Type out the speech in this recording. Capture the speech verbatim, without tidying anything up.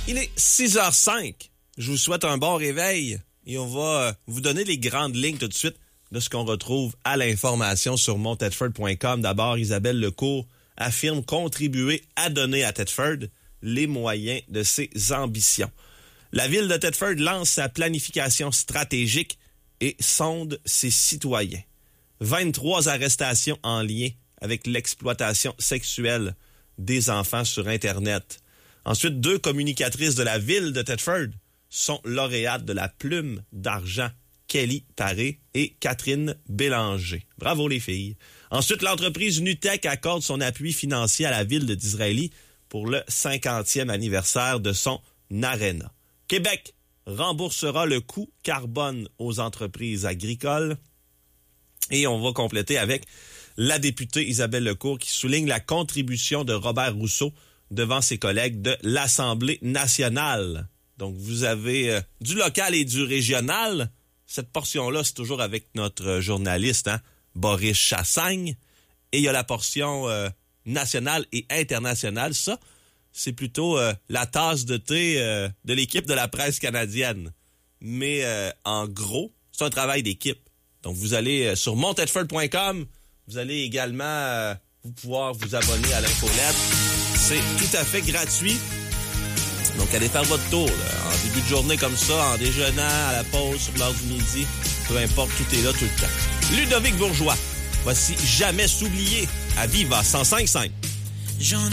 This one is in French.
Il est six heures cinq. Je vous souhaite un bon réveil et on va vous donner les grandes lignes tout de suite de ce qu'on retrouve à l'information sur mont tedford point com. D'abord, Isabelle Lecourt affirme contribuer à donner à Tedford les moyens de ses ambitions. La ville de Tedford lance sa planification stratégique et sonde ses citoyens. vingt-trois arrestations en lien avec l'exploitation sexuelle des enfants sur Internet. Ensuite, deux communicatrices de la ville de Tedford sont lauréates de la Plume d'argent, Kelly Paré et Catherine Bélanger. Bravo les filles. Ensuite, l'entreprise Nutec accorde son appui financier à la ville de Disraeli pour le cinquantième anniversaire de son aréna. Québec remboursera le coût carbone aux entreprises agricoles. Et on va compléter avec la députée Isabelle Lecourt qui souligne la contribution de Robert Rousseau devant ses collègues de l'Assemblée nationale. Donc, vous avez euh, du local et du régional. Cette portion-là, c'est toujours avec notre journaliste, hein, Boris Chassagne. Et il y a la portion euh, nationale et internationale. Ça, c'est plutôt euh, la tasse de thé euh, de l'équipe de la presse canadienne. Mais euh, en gros, c'est un travail d'équipe. Donc, vous allez euh, sur mont tedford point com. Vous allez également euh, vous pouvoir vous abonner à l'infolette. C'est tout à fait gratuit. Donc, allez faire votre tour, là, en début de journée comme ça, en déjeunant, à la pause, sur l'heure du midi. Peu importe, tout est là tout le temps. Ludovic Bourgeois. Voici Jamais s'oublier à Viva cent cinq virgule cinq.